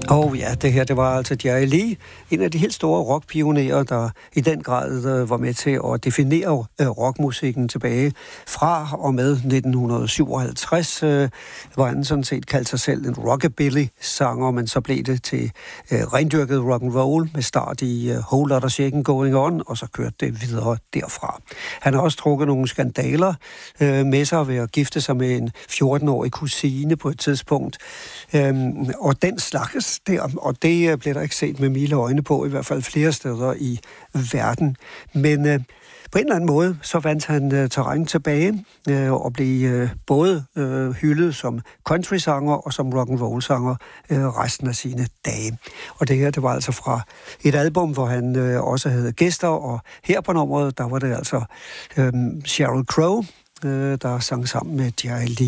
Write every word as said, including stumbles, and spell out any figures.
Og ja, det her, det var altså Jerry Lee, en af de helt store rockpionerer, der i den grad øh, var med til at definere øh, rockmusikken tilbage fra og med nitten syvoghalvtreds. Øh, var han sådan set kaldt sig selv en rockabilly-sanger, men så blev det til øh, rendyrket rock'n'roll med start i øh, Whole Lotta Shakin' Going On, og så kørte det videre derfra. Han har også trukket nogle skandaler øh, med sig ved at gifte sig med en fjorten-årig kusine på et tidspunkt. Øh, og den slags der, og det blev der ikke set med milde øjne på, i hvert fald flere steder i verden. Men øh, på en eller anden måde, så vandt han øh, terræn tilbage øh, og blev øh, både øh, hyldet som country-sanger og som rock'n'roll-sanger øh, resten af sine dage. Og det her, det var altså fra et album, hvor han øh, også havde gæster, og her på nummeret, der var det altså øh, Sheryl Crow, øh, der sang sammen med Jerry Lee.